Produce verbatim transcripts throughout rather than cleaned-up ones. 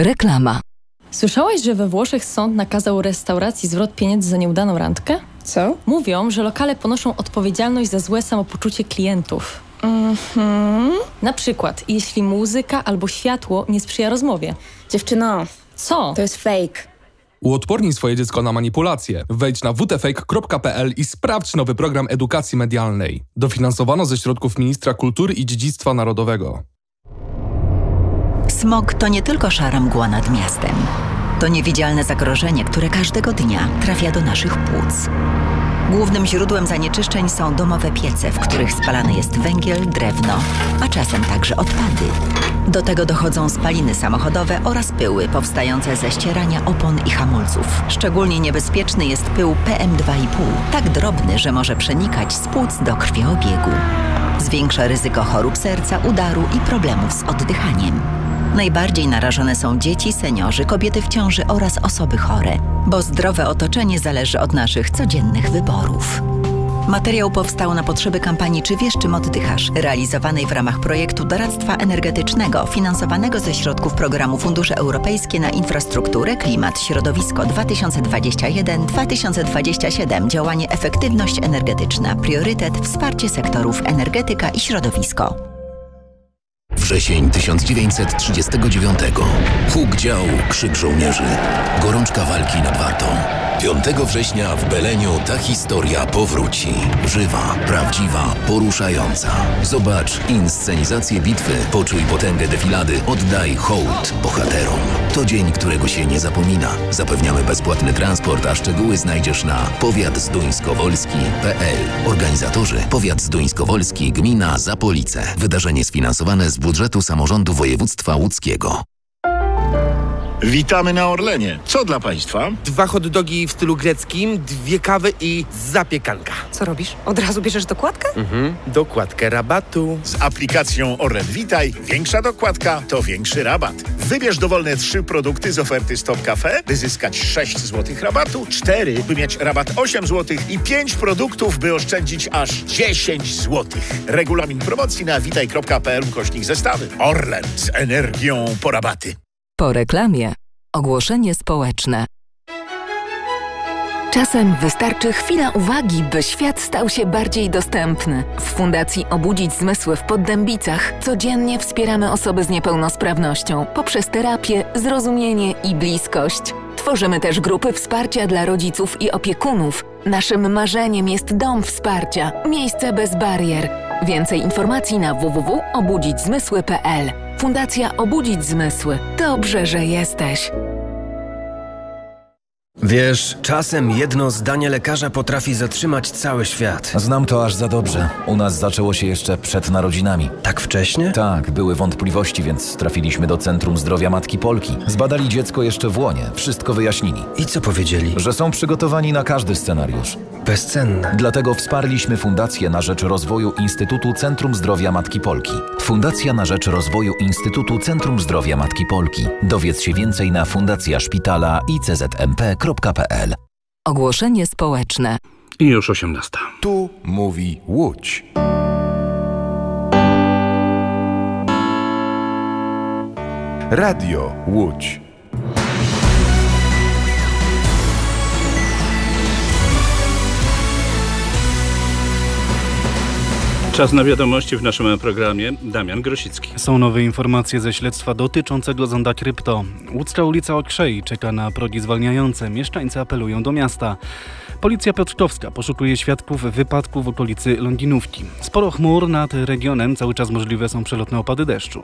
Reklama. Słyszałaś, że we Włoszech sąd nakazał restauracji zwrot pieniędzy za nieudaną randkę? Co? Mówią, że lokale ponoszą odpowiedzialność za złe samopoczucie klientów. Mhm. Na przykład, jeśli muzyka albo światło nie sprzyja rozmowie. Dziewczyno, Co? to jest fake. Uodpornij swoje dziecko na manipulacje. Wejdź na w t fake kropka p l i sprawdź nowy program edukacji medialnej. Dofinansowano ze środków Ministra Kultury i Dziedzictwa Narodowego. Smog to nie tylko szara mgła nad miastem. To niewidzialne zagrożenie, które każdego dnia trafia do naszych płuc. Głównym źródłem zanieczyszczeń są domowe piece, w których spalany jest węgiel, drewno, a czasem także odpady. Do tego dochodzą spaliny samochodowe oraz pyły powstające ze ścierania opon i hamulców. Szczególnie niebezpieczny jest pył P M dwa i pół, tak drobny, że może przenikać z płuc do krwiobiegu. Zwiększa ryzyko chorób serca, udaru i problemów z oddychaniem. Najbardziej narażone są dzieci, seniorzy, kobiety w ciąży oraz osoby chore, bo zdrowe otoczenie zależy od naszych codziennych wyborów. Materiał powstał na potrzeby kampanii Czy wiesz, czym oddychasz? Realizowanej w ramach projektu doradztwa energetycznego finansowanego ze środków programu Fundusze Europejskie na Infrastrukturę, Klimat, Środowisko dwa tysiące dwadzieścia jeden do dwa tysiące dwudziestego siódmego. Działanie Efektywność energetyczna. Priorytet Wsparcie sektorów energetyka i środowisko. Wrzesień tysiąc dziewięćset trzydziestego dziewiątego. Huk dział, krzyk żołnierzy. Gorączka walki nad Wartą. piątego września w Beleniu ta historia powróci. Żywa, prawdziwa, poruszająca. Zobacz inscenizację bitwy, poczuj potęgę defilady, oddaj hołd bohaterom. To dzień, którego się nie zapomina. Zapewniamy bezpłatny transport, a szczegóły znajdziesz na powiat zduńskowolski kropka p l. Organizatorzy Powiat Zduńskowolski, Gmina Zapolice. Wydarzenie sfinansowane z budżetu samorządu województwa łódzkiego. Witamy na Orlenie. Co dla Państwa? Dwa hot dogi w stylu greckim, dwie kawy i zapiekanka. Co robisz? Od razu bierzesz dokładkę? Mhm, dokładkę rabatu. Z aplikacją Orlen Witaj większa dokładka to większy rabat. Wybierz dowolne trzy produkty z oferty Stop Cafe, by zyskać sześć złotych rabatu, cztery, by mieć rabat osiem złotych i pięć produktów, by oszczędzić aż dziesięć złotych. Regulamin promocji na witaj kropka p l ukośnik zestawy. Orlen z energią po rabaty. Po reklamie ogłoszenie społeczne. Czasem wystarczy chwila uwagi, by świat stał się bardziej dostępny. W Fundacji Obudzić Zmysły w Poddębicach codziennie wspieramy osoby z niepełnosprawnością poprzez terapię, zrozumienie i bliskość. Tworzymy też grupy wsparcia dla rodziców i opiekunów. Naszym marzeniem jest dom wsparcia, miejsce bez barier. Więcej informacji na w w w kropka obudzić zmysły kropka p l. Fundacja Obudzić Zmysły. Dobrze, że jesteś. Wiesz, czasem jedno zdanie lekarza potrafi zatrzymać cały świat. Znam to aż za dobrze. U nas zaczęło się jeszcze przed narodzinami. Tak wcześnie? Tak, były wątpliwości, więc trafiliśmy do Centrum Zdrowia Matki Polki. Zbadali dziecko jeszcze w łonie, wszystko wyjaśnili. I co powiedzieli? Że są przygotowani na każdy scenariusz. Bezcenne. Dlatego wsparliśmy Fundację na rzecz rozwoju Instytutu Centrum Zdrowia Matki Polki. Fundacja na rzecz rozwoju Instytutu Centrum Zdrowia Matki Polki. Dowiedz się więcej na fundacja szpitala i c z m p kropka p l. Ogłoszenie społeczne. I już osiemnasta. Tu mówi Łódź. Radio Łódź. Czas na wiadomości w naszym programie. Damian Grosicki. Są nowe informacje ze śledztwa dotyczącego zonda krypto. Łódzka ulica Okrzei czeka na progi zwalniające. Mieszkańcy apelują do miasta. Policja piotrkowska poszukuje świadków wypadku w okolicy Lądinówki. Sporo chmur nad regionem, cały czas możliwe są przelotne opady deszczu.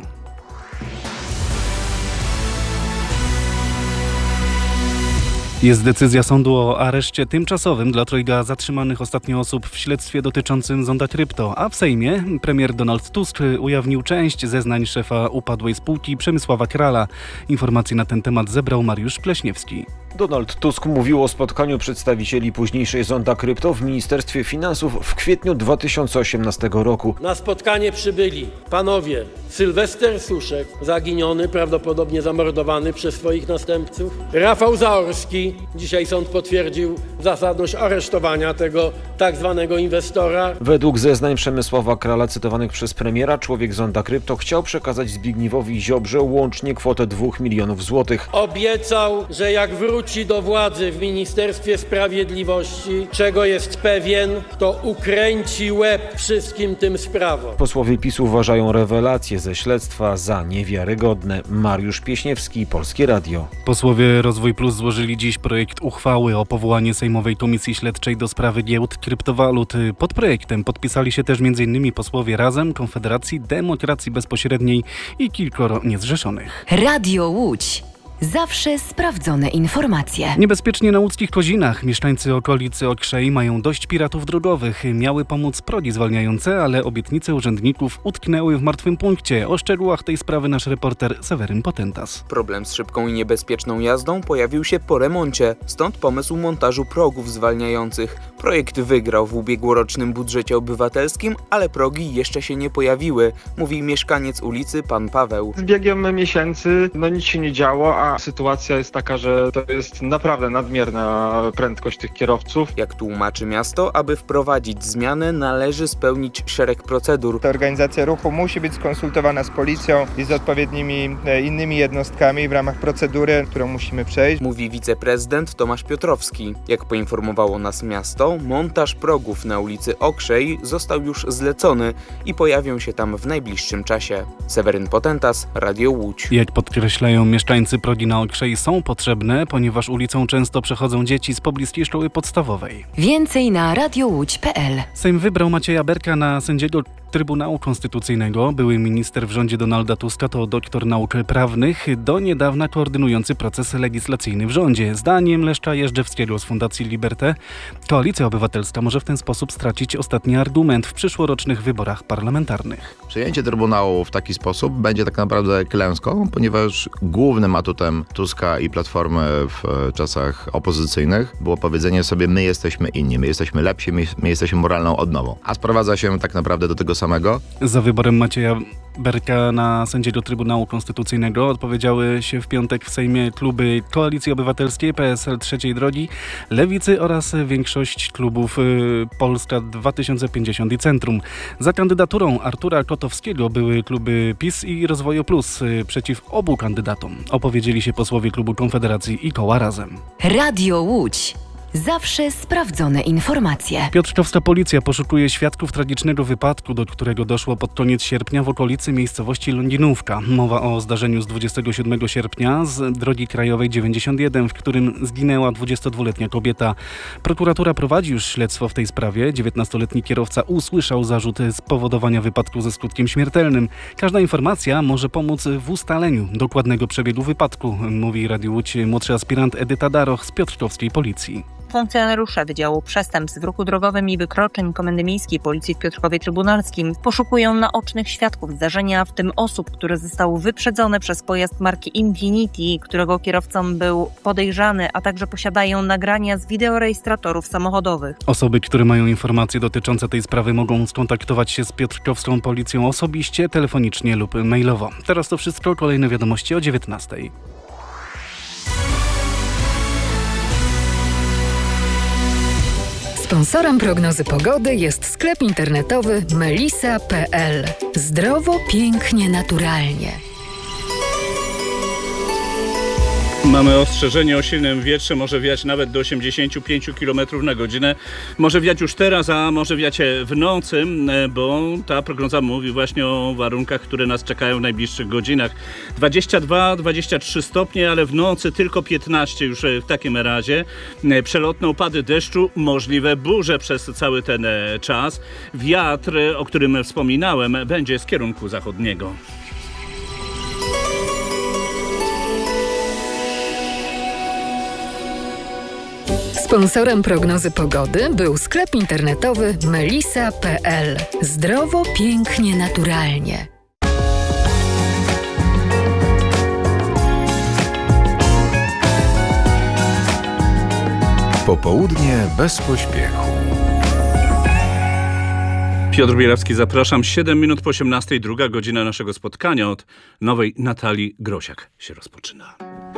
Jest decyzja sądu o areszcie tymczasowym dla trojga zatrzymanych ostatnio osób w śledztwie dotyczącym zonda krypto, a w Sejmie premier Donald Tusk ujawnił część zeznań szefa upadłej spółki Przemysława Krala. Informacje na ten temat zebrał Mariusz Pleśniewski. Donald Tusk mówił o spotkaniu przedstawicieli późniejszej zonda krypto w Ministerstwie Finansów w kwietniu dwa tysiące osiemnastego roku. Na spotkanie przybyli panowie Sylwester Suszek, zaginiony, prawdopodobnie zamordowany przez swoich następców, Rafał Zaorski, drogi. Dzisiaj sąd potwierdził zasadność aresztowania tego tak zwanego inwestora. Według zeznań Przemysława Krala cytowanych przez premiera, człowiek z Zonda Krypto chciał przekazać Zbigniewowi Ziobrze łącznie kwotę dwóch milionów złotych. Obiecał, że jak wróci do władzy w Ministerstwie Sprawiedliwości, czego jest pewien, to ukręci łeb wszystkim tym sprawom. Posłowie PiS uważają rewelacje ze śledztwa za niewiarygodne. Mariusz Pieśniewski, Polskie Radio. Posłowie Rozwój Plus złożyli dziś projekt uchwały o powołaniu Sejmowej Komisji Śledczej do sprawy giełd kryptowalut. Pod projektem podpisali się też m.in. posłowie Razem, Konfederacji, Demokracji Bezpośredniej i kilkoro niezrzeszonych. Radio Łódź. Zawsze sprawdzone informacje. Niebezpiecznie na łódzkich Kozinach. Mieszkańcy okolicy Okrzei mają dość piratów drogowych. Miały pomóc progi zwalniające, ale obietnice urzędników utknęły w martwym punkcie. O szczegółach tej sprawy nasz reporter Seweryn Potentas. Problem z szybką i niebezpieczną jazdą pojawił się po remoncie. Stąd pomysł montażu progów zwalniających. Projekt wygrał w ubiegłorocznym budżecie obywatelskim, ale progi jeszcze się nie pojawiły, mówi mieszkaniec ulicy pan Paweł. Z biegiem miesięcy no nic się nie działo, a sytuacja jest taka, że to jest naprawdę nadmierna prędkość tych kierowców. Jak tłumaczy miasto, aby wprowadzić zmianę, należy spełnić szereg procedur. Ta organizacja ruchu musi być skonsultowana z policją i z odpowiednimi innymi jednostkami w ramach procedury, którą musimy przejść. Mówi wiceprezydent Tomasz Piotrowski. Jak poinformowało nas miasto, montaż progów na ulicy Okrzej został już zlecony i pojawią się tam w najbliższym czasie. Seweryn Potentas, Radio Łódź. Jak podkreślają mieszkańcy, progi na Okrzei są potrzebne, ponieważ ulicą często przechodzą dzieci z pobliskiej szkoły podstawowej. Więcej na radiołódź kropka pe el. Sejm wybrał Macieja Berka na sędziego Trybunału Konstytucyjnego. Były minister w rządzie Donalda Tuska to doktor nauk prawnych, do niedawna koordynujący proces legislacyjny w rządzie. Zdaniem Leszka Jeżdżewskiego z Fundacji Liberté, Koalicja Obywatelska może w ten sposób stracić ostatni argument w przyszłorocznych wyborach parlamentarnych. Przejęcie Trybunału w taki sposób będzie tak naprawdę klęską, ponieważ głównym atutem Tuska i Platformy w czasach opozycyjnych było powiedzenie sobie: my jesteśmy inni, my jesteśmy lepsi, my, my jesteśmy moralną odnową. A sprowadza się tak naprawdę do tego samego. Za wyborem Macieja Berka na sędziego Trybunału Konstytucyjnego odpowiedziały się w piątek w Sejmie kluby Koalicji Obywatelskiej, P S L Trzeciej Drogi, Lewicy oraz większość klubów y, Polska dwa tysiące pięćdziesiąt i Centrum. Za kandydaturą Artura Kotowskiego były kluby PiS i Rozwoju Plus. Y, przeciw obu kandydatom opowiedzieli się posłowie klubu Konfederacji i Koła Razem. Radio Łódź. Zawsze sprawdzone informacje. Piotrkowska policja poszukuje świadków tragicznego wypadku, do którego doszło pod koniec sierpnia w okolicy miejscowości Londynówka. Mowa o zdarzeniu z dwudziestego siódmego sierpnia z drogi krajowej dziewięćdziesiąt jeden, w którym zginęła dwudziestodwuletnia kobieta. Prokuratura prowadzi już śledztwo w tej sprawie. dziewiętnastoletni kierowca usłyszał zarzut spowodowania wypadku ze skutkiem śmiertelnym. Każda informacja może pomóc w ustaleniu dokładnego przebiegu wypadku, mówi Radiu Łódź młodszy aspirant Edyta Daroch z piotrkowskiej policji. Funkcjonariusze Wydziału Przestępstw w Ruchu Drogowym i Wykroczeń Komendy Miejskiej Policji w Piotrkowie Trybunalskim poszukują naocznych świadków zdarzenia, w tym osób, które zostały wyprzedzone przez pojazd marki Infiniti, którego kierowcą był podejrzany, a także posiadają nagrania z wideorejestratorów samochodowych. Osoby, które mają informacje dotyczące tej sprawy, mogą skontaktować się z piotrkowską policją osobiście, telefonicznie lub mailowo. Teraz to wszystko, kolejne wiadomości o dziewiętnastej. Sponsorem prognozy pogody jest sklep internetowy melisa kropka pe el. Zdrowo, pięknie, naturalnie. Mamy ostrzeżenie o silnym wietrze, może wiać nawet do osiemdziesiąt pięć kilometrów na godzinę. Może wiać już teraz, a może wiać w nocy, bo ta prognoza mówi właśnie o warunkach, które nas czekają w najbliższych godzinach. dwadzieścia dwa dwadzieścia trzy stopnie, ale w nocy tylko piętnaście już w takim razie. Przelotne opady deszczu, możliwe burze przez cały ten czas. Wiatr, o którym wspominałem, będzie z kierunku zachodniego. Sponsorem prognozy pogody był sklep internetowy melisa kropka pe el. Zdrowo, pięknie, naturalnie. Popołudnie bez pośpiechu. Piotr Bielawski, zapraszam. siedem minut po osiemnastej, druga godzina naszego spotkania od nowej Natalii Grosiak się rozpoczyna.